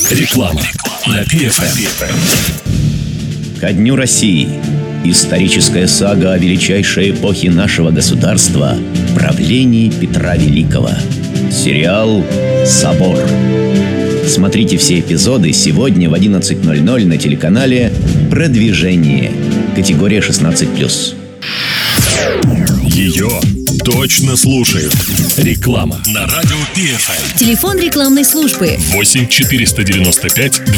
Реклама на PFM. Ко Дню России. Историческая сага о величайшей эпохе нашего государства – правлении Петра Великого. Сериал «Собор». Смотрите все эпизоды сегодня в 11:00 на телеканале «Продвижение». Категория 16+. Ее точно слушают. Реклама на радио PFM. Телефон рекламной службы 8 495